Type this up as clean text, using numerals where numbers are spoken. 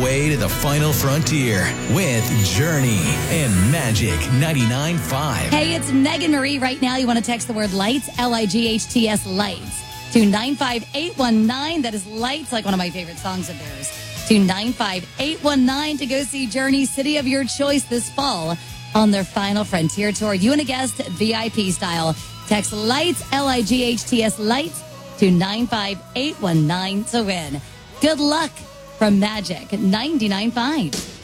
way to the final frontier with Journey and Magic 99.5. Hey, it's Megan Marie. Right now, you want to text the word lights, Lights, lights, to 95819. That is Lights, like one of my favorite songs of theirs. To 95819 to go see Journey, city of your choice, this fall on their final frontier tour. You and a guest, VIP style. Text lights, lights, to 95819 to win. Good luck from Magic 99.5.